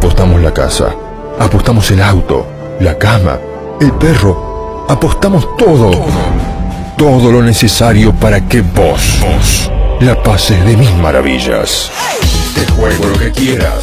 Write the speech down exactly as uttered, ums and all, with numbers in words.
apostamos la casa, apostamos el auto, la cama, el perro, apostamos todo, todo, todo lo necesario para que vos, vos, la pases de mil maravillas. Te juego lo que quieras,